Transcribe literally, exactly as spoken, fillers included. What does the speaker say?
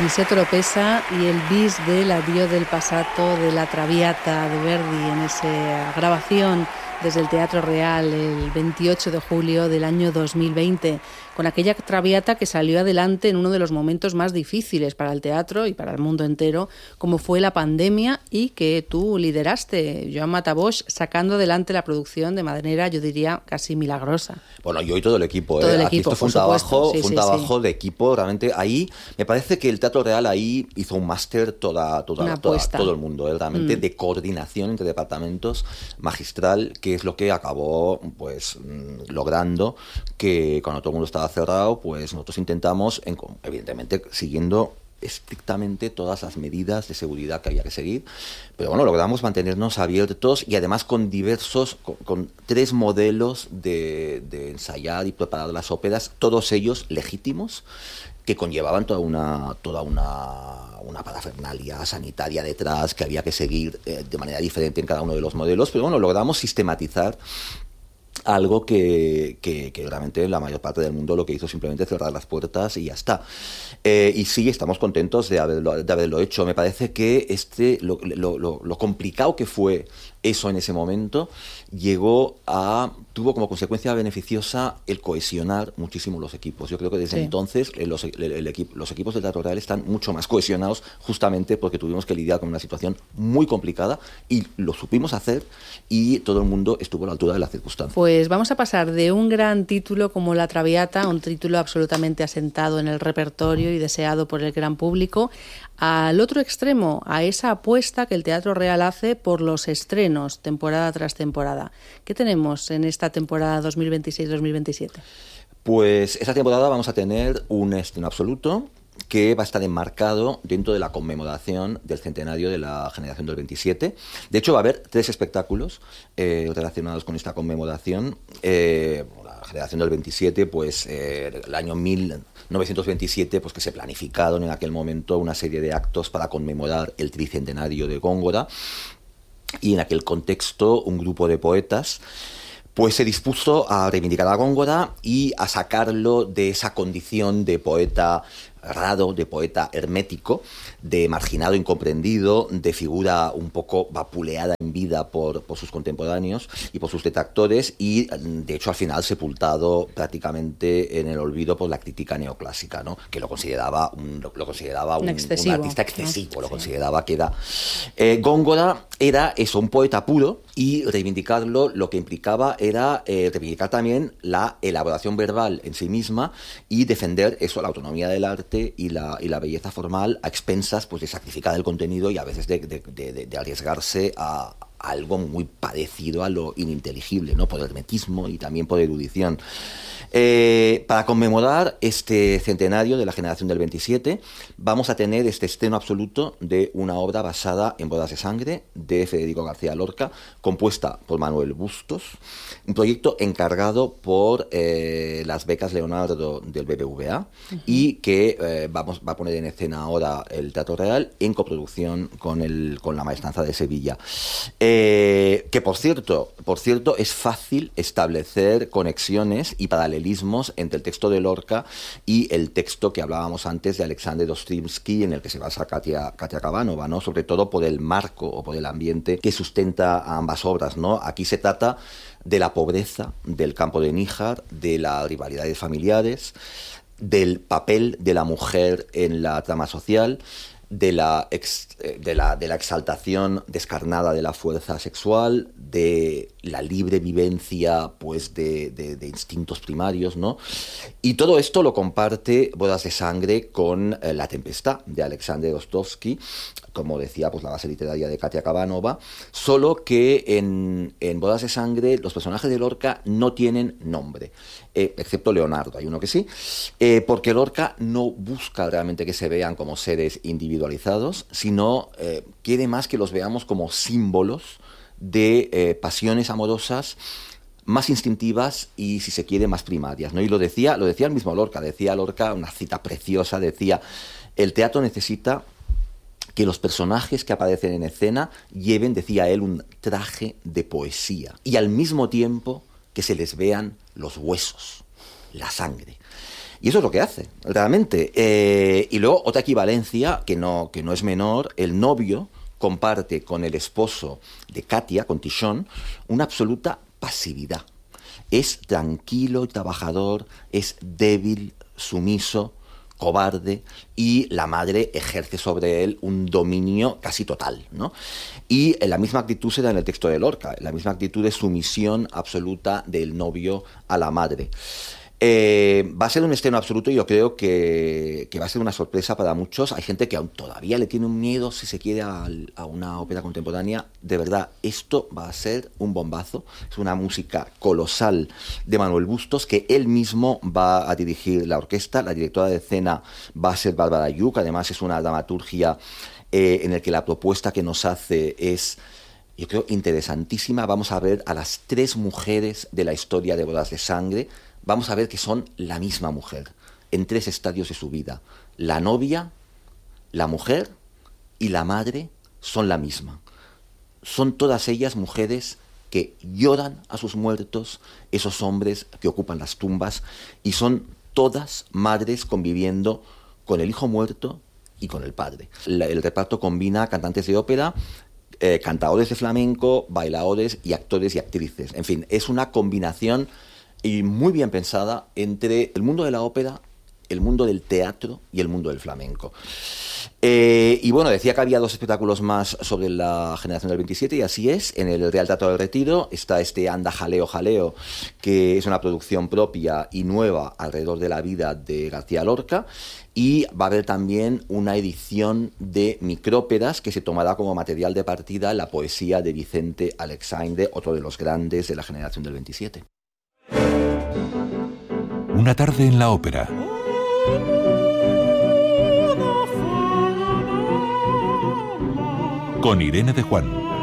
Niceto Oropesa y el bis de l'Addio del passato de la Traviata de Verdi en esa grabación desde el Teatro Real el veintiocho de julio del año dos mil veinte, con aquella Traviata que salió adelante en uno de los momentos más difíciles para el teatro y para el mundo entero, como fue la pandemia, y que tú lideraste, Joan Matabosch, sacando adelante la producción de manera, yo diría, casi milagrosa. Bueno, yo y todo el equipo, todo ¿eh? el Aquí equipo, esto fue un trabajo, sí, fue un sí, trabajo sí. de equipo, realmente ahí me parece que el Teatro Real ahí hizo un máster toda, toda, toda todo el mundo, ¿eh? Realmente mm. de coordinación entre departamentos magistral, que es lo que acabó pues logrando que cuando todo el mundo estaba cerrado, pues nosotros intentamos, evidentemente siguiendo estrictamente todas las medidas de seguridad que había que seguir, pero bueno, logramos mantenernos abiertos y además con diversos, con, con tres modelos de, de ensayar y preparar las óperas, todos ellos legítimos, que conllevaban toda una toda una, una parafernalia sanitaria detrás que había que seguir eh, de manera diferente en cada uno de los modelos, pero bueno, logramos sistematizar algo que, que, que realmente la mayor parte del mundo lo que hizo simplemente cerrar las puertas y ya está. Eh, y sí, estamos contentos de haberlo, de haberlo hecho. Me parece que este lo, lo, lo, lo complicado que fue eso en ese momento llegó a tuvo como consecuencia beneficiosa el cohesionar muchísimo los equipos. Yo creo que desde sí. entonces eh, los, el, el equipo, los equipos del Teatro Real están mucho más cohesionados, justamente porque tuvimos que lidiar con una situación muy complicada y lo supimos hacer y todo el mundo estuvo a la altura de las circunstancias. Pues vamos a pasar de un gran título como La Traviata, un título absolutamente asentado en el repertorio y deseado por el gran público, al otro extremo, a esa apuesta que el Teatro Real hace por los estrenos, temporada tras temporada. ¿Qué tenemos en esta temporada dos mil veintiséis dos mil veintisiete? Pues esta temporada vamos a tener un estreno absoluto que va a estar enmarcado dentro de la conmemoración del centenario de la generación del veintisiete. De hecho, va a haber tres espectáculos eh, relacionados con esta conmemoración. Eh, la generación del veintisiete, pues eh, el año mil novecientos veintisiete, pues que se planificaron en aquel momento una serie de actos para conmemorar el tricentenario de Góngora, y en aquel contexto un grupo de poetas pues se dispuso a reivindicar a Góngora y a sacarlo de esa condición de poeta raro, de poeta hermético, de marginado incomprendido, de figura un poco vapuleada en vida por, por sus contemporáneos y por sus detractores, y de hecho al final sepultado prácticamente en el olvido por la crítica neoclásica, ¿no? Que lo consideraba un, lo, lo consideraba un, un artista excesivo, ¿no? Lo sí. consideraba que era... Eh, Góngora era eso, un poeta puro, y reivindicarlo lo que implicaba era eh, reivindicar también la elaboración verbal en sí misma y defender eso, la autonomía del arte y la, y la belleza formal a expensas pues, de sacrificar el contenido y a veces de, de, de, de arriesgarse a, a algo muy parecido a lo ininteligible, ¿no? Por hermetismo y también por erudición. Eh, para conmemorar este centenario de la generación del veintisiete, vamos a tener este estreno absoluto de una obra basada en Bodas de Sangre de Federico García Lorca, compuesta por Manuel Bustos, un proyecto encargado por eh, las becas Leonardo del B B V A uh-huh. y que eh, vamos, va a poner en escena ahora el Teatro Real en coproducción con, el, con la Maestranza de Sevilla. Eh, que por cierto, por cierto, es fácil establecer conexiones y paralelismos entre el texto de Lorca y el texto que hablábamos antes de Alexander Ostromsky, en el que se basa Katia, Katia Kabanova, ¿no? Sobre todo por el marco o por el ambiente que sustenta a ambas obras, ¿no? Aquí se trata de la pobreza del campo de Níjar, de las rivalidades familiares, del papel de la mujer en la trama social, de la, ex, de, la, de la exaltación descarnada de la fuerza sexual, de la libre vivencia pues de, de, de instintos primarios, ¿no? Y todo esto lo comparte Bodas de Sangre con eh, La Tempestad de Alexander Ostromsky, como decía, pues la base literaria de Katia Kabanova, solo que en, en Bodas de Sangre los personajes de Lorca no tienen nombre, eh, excepto Leonardo, hay uno que sí, eh, porque Lorca no busca realmente que se vean como seres individualizados, sino eh, quiere más que los veamos como símbolos de eh, pasiones amorosas más instintivas y, si se quiere, más primarias, ¿no? Y lo decía, lo decía el mismo Lorca, decía Lorca, una cita preciosa, decía: el teatro necesita que los personajes que aparecen en escena lleven, decía él, un traje de poesía, y al mismo tiempo que se les vean los huesos, la sangre. Y eso es lo que hace, realmente. Eh, y luego otra equivalencia, que no, que no es menor, el novio comparte con el esposo de Katia, con Tichón, una absoluta pasividad. Es tranquilo y trabajador, es débil, sumiso, cobarde, y la madre ejerce sobre él un dominio casi total, ¿no? Y la misma actitud se da en el texto de Lorca, la misma actitud de sumisión absoluta del novio a la madre. Eh, va a ser un estreno absoluto y yo creo que, que va a ser una sorpresa para muchos. Hay gente que aún todavía le tiene un miedo, si se quiere, a, a una ópera contemporánea. De verdad, esto va a ser un bombazo. Es una música colosal de Manuel Bustos, que él mismo va a dirigir la orquesta. La directora de escena va a ser Bárbara Yuc. Además, es una dramaturgia eh, en la que la propuesta que nos hace es, yo creo, interesantísima. Vamos a ver a las tres mujeres de la historia de Bodas de Sangre. Vamos a ver que son la misma mujer, en tres estadios de su vida. La novia, la mujer y la madre son la misma. Son todas ellas mujeres que lloran a sus muertos, esos hombres que ocupan las tumbas, y son todas madres conviviendo con el hijo muerto y con el padre. La, el reparto combina cantantes de ópera, eh, cantadores de flamenco, bailadores y actores y actrices. En fin, es una combinación y muy bien pensada entre el mundo de la ópera, el mundo del teatro y el mundo del flamenco. Eh, y bueno, decía que había dos espectáculos más sobre la generación del veintisiete, y así es. En el Real Teatro del Retiro está este Anda Jaleo Jaleo, que es una producción propia y nueva alrededor de la vida de García Lorca, y va a haber también una edición de micróperas que se tomará como material de partida la poesía de Vicente Aleixandre, otro de los grandes de la generación del veintisiete. Una tarde en la ópera. Con Irene de Juan.